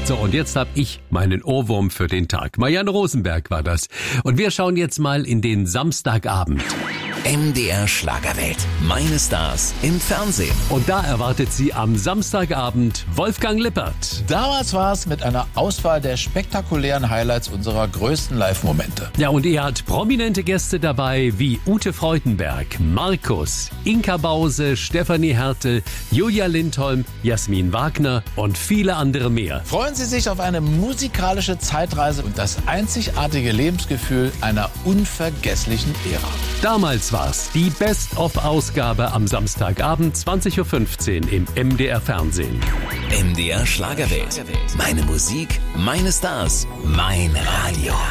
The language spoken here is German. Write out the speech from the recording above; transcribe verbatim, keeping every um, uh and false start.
So, und jetzt habe ich meinen Ohrwurm für den Tag. Marianne Rosenberg war das. Und wir schauen jetzt mal in den Samstagabend. M D R Schlagerwelt. Meine Stars im Fernsehen. Und da erwartet sie am Samstagabend Wolfgang Lippert. Damals war es mit einer Auswahl der spektakulären Highlights unserer größten Live-Momente. Ja, und er hat prominente Gäste dabei wie Ute Freudenberg, Markus, Inka Bause, Stefanie Hertel, Julia Lindholm, Jasmin Wagner und viele andere mehr. Freuen Sie sich auf eine musikalische Zeitreise und das einzigartige Lebensgefühl einer unvergesslichen Ära. Damals war's die Best-of-Ausgabe am Samstagabend zwanzig Uhr fünfzehn im M D R Fernsehen. M D R Schlagerwelt. Meine Musik, meine Stars, mein Radio.